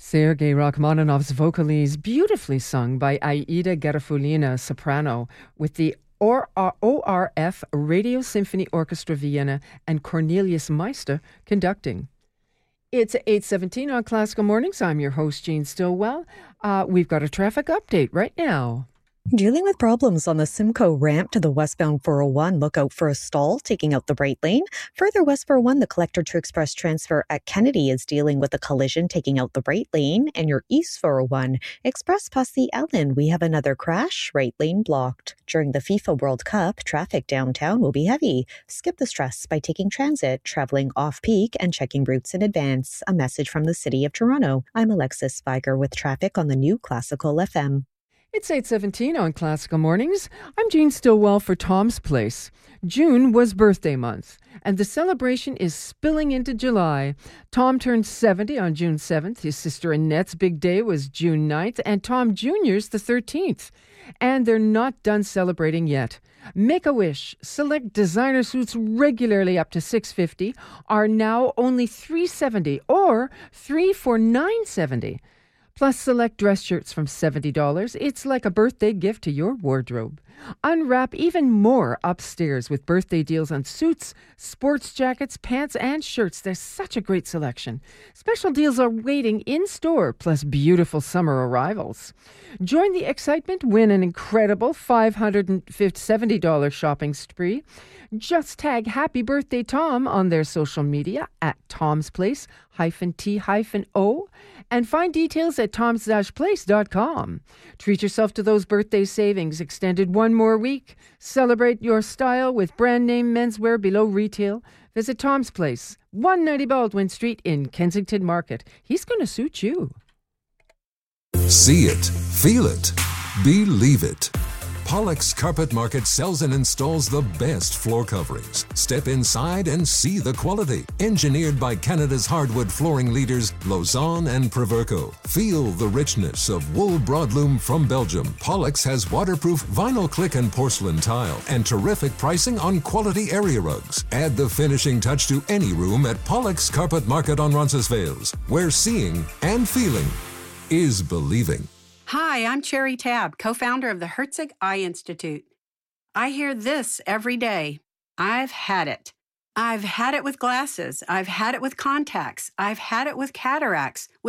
Sergei Rachmaninoff's Vocalese, beautifully sung by Aida Garofulina, soprano, with the ORF Radio Symphony Orchestra Vienna and Cornelius Meister conducting. It's 8:17 on Classical Mornings. I'm your host, Jean Stillwell. We've got a traffic update right now. Dealing with problems on the Simcoe ramp to the westbound 401. Look out for a stall taking out the right lane. Further west 401, the collector to express transfer at Kennedy is dealing with a collision taking out the right lane. And your east 401, express past the Ellen, we have another crash, right lane blocked. During the FIFA World Cup, traffic downtown will be heavy. Skip the stress by taking transit, traveling off-peak, and checking routes in advance. A message from the City of Toronto. I'm Alexis Spiger with traffic on the new Classical FM. It's 8:17 on Classical Mornings. I'm Jean Stillwell for Tom's Place. June was birthday month, and the celebration is spilling into July. Tom turned 70 on June 7th. His sister Annette's big day was June 9th, and Tom Jr.'s the 13th. And they're not done celebrating yet. Make-A-Wish select designer suits regularly up to $650 are now only $370 or 3 for $970. Plus select dress shirts from $70. It's like a birthday gift to your wardrobe. Unwrap even more upstairs with birthday deals on suits, sports jackets, pants, and shirts. There's such a great selection. Special deals are waiting in store, plus beautiful summer arrivals. Join the excitement. Win an incredible $570 shopping spree. Just tag Happy Birthday Tom on their social media at Tom's Place -T-O and find details at toms-place.com. Treat yourself to those birthday savings extended one more week. Celebrate your style with brand name menswear below retail. Visit Tom's Place, 190 Baldwin Street in Kensington Market. He's going to suit you. See it, feel it, believe it. Pollock's Carpet Market sells and installs the best floor coverings. Step inside and see the quality. Engineered by Canada's hardwood flooring leaders, Lausanne and Proverco. Feel the richness of wool broadloom from Belgium. Pollock's has waterproof vinyl click and porcelain tile and terrific pricing on quality area rugs. Add the finishing touch to any room at Pollock's Carpet Market on Roncesvalles, where seeing and feeling is believing. Hi, I'm Cherry Tabb, co-founder of the Herzig Eye Institute. I hear this every day. I've had it. I've had it with glasses. I've had it with contacts. I've had it with cataracts.